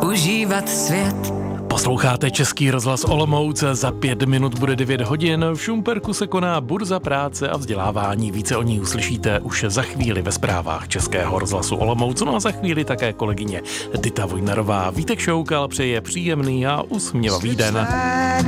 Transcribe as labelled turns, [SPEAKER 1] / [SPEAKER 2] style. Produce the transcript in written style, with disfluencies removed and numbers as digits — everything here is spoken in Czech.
[SPEAKER 1] užívat svět.
[SPEAKER 2] Posloucháte Český rozhlas Olomouc, za 5 minut bude 9 hodin. V Šumperku se koná burza práce a vzdělávání. Více o ní uslyšíte už za chvíli ve zprávách Českého rozhlasu Olomouc. No a za chvíli také kolegyně Dita Vojnarová. Vítek Šoukal přeje příjemný a usměvavý den.